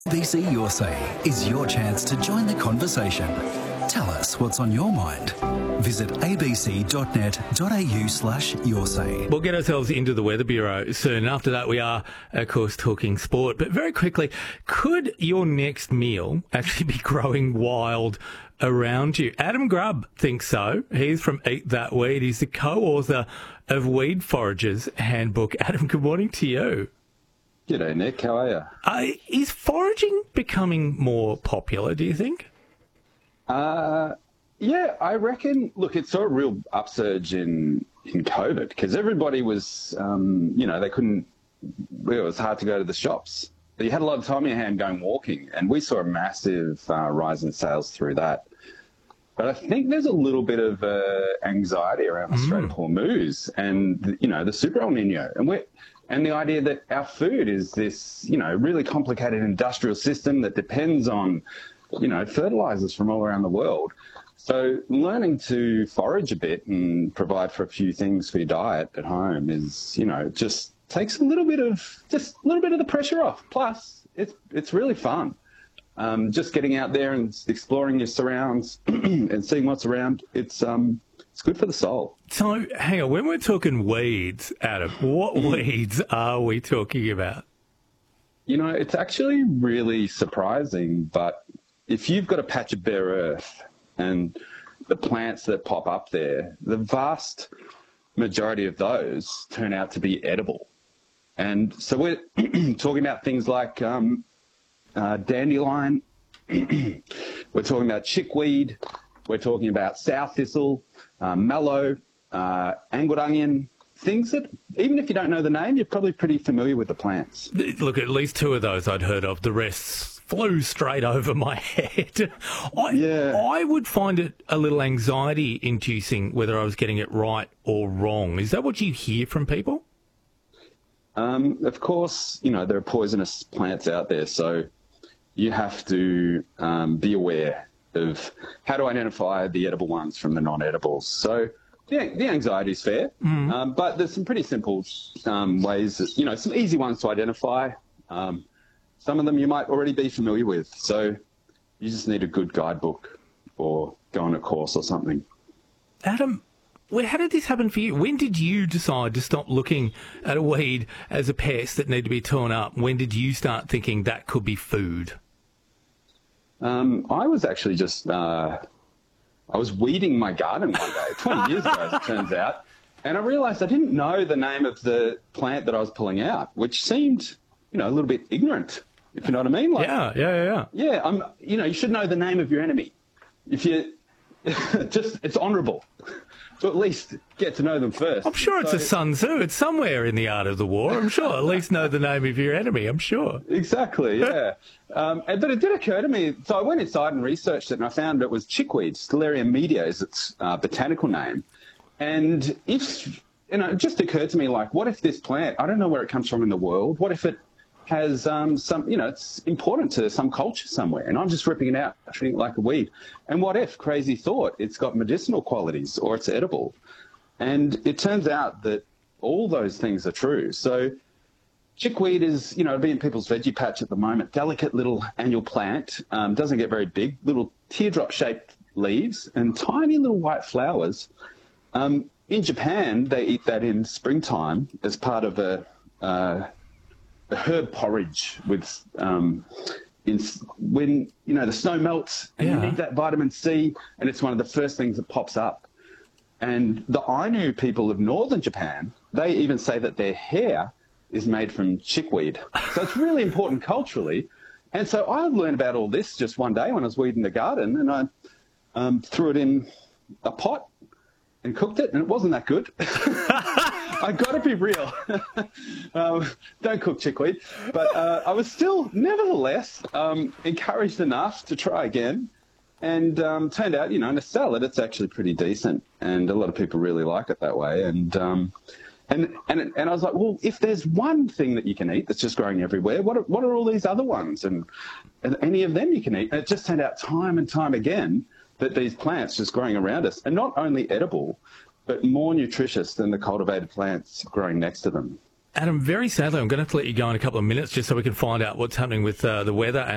ABC Your Say is your chance to join the conversation. Tell us what's on your mind. Visit abc.net.au/yoursay. We'll get ourselves into the Weather Bureau soon. After that, we are, of course, talking sport. But very quickly, could your next meal actually be growing wild around you? Adam Grubb thinks so. He's from Eat That Weed. He's the co-author of Weed Foragers Handbook. Adam, good morning to you. G'day, Nick. How are you? Is foraging becoming more popular, do you think? Yeah, I reckon. Look, it saw a real upsurge in COVID because everybody was, they couldn't. It was hard to go to the shops. But you had a lot of time in your hand going walking, and we saw a massive rise in sales through that. But I think there's a little bit of anxiety around the Strait of Hormuz and the Super El Nino, and the idea that our food is this really complicated industrial system that depends on fertilizers from all around the world. So learning to forage a bit and provide for a few things for your diet at home is, just takes a little bit of the pressure off. Plus, it's really fun. Just getting out there and exploring your surrounds and seeing what's around. It's good for the soul. So, hang on, when we're talking weeds, Adam, what weeds are we talking about? It's actually really surprising, but if you've got a patch of bare earth and the plants that pop up there, the vast majority of those turn out to be edible. And so we're talking about things like dandelion, we're talking about chickweed, we're talking about sow thistle, mallow, angled onion, things that, even if you don't know the name, you're probably pretty familiar with the plants. Look, at least two of those I'd heard of. The rest flew straight over my head. I would find it a little anxiety-inducing whether I was getting it right or wrong. Is that what you hear from people? Of course, there are poisonous plants out there, so you have to be aware of how to identify the edible ones from the non-edibles. So the anxiety is fair, but there's some pretty simple ways, some easy ones to identify. Some of them you might already be familiar with. So you just need a good guidebook or go on a course or something. Adam, how did this happen for you? When did you decide to stop looking at a weed as a pest that needed to be torn up? When did you start thinking that could be food? I was actually I was weeding my garden one day, 20 years ago, as it turns out, and I realised I didn't know the name of the plant that I was pulling out, which seemed, a little bit ignorant, if you know what I mean. Yeah. Yeah, you should know the name of your enemy. If you, it's honourable to at least get to know them first. I'm sure it's a Sun Tzu. It's somewhere in the art of the war. I'm sure. At least know the name of your enemy, I'm sure. Exactly, yeah. But it did occur to me, so I went inside and researched it, and I found it was chickweed. Stellaria media is its botanical name. And it just occurred to me, what if this plant, I don't know where it comes from in the world, what if it has it's important to some culture somewhere, and I'm just ripping it out, treating it like a weed. And what if, crazy thought, it's got medicinal qualities or it's edible? And it turns out that all those things are true. So chickweed is, being people's veggie patch at the moment, delicate little annual plant, doesn't get very big, little teardrop-shaped leaves and tiny little white flowers. In Japan, they eat that in springtime as part of a herb porridge with when the snow melts and you need that vitamin C, and it's one of the first things that pops up. And the Ainu people of northern Japan, they even say that their hair is made from chickweed. So it's really important culturally. And so I learned about all this just one day when I was weeding the garden, and I threw it in a pot and cooked it, and it wasn't that good. I got to be real. Don't cook chickweed. But I was still, nevertheless, encouraged enough to try again. And turned out, in a salad, it's actually pretty decent. And a lot of people really like it that way. And I was like, well, if there's one thing that you can eat that's just growing everywhere, what are all these other ones? And any of them you can eat. And it just turned out time and time again that these plants just growing around us are not only edible, but more nutritious than the cultivated plants growing next to them. Adam, very sadly, I'm going to have to let you go in a couple of minutes just so we can find out what's happening with the weather.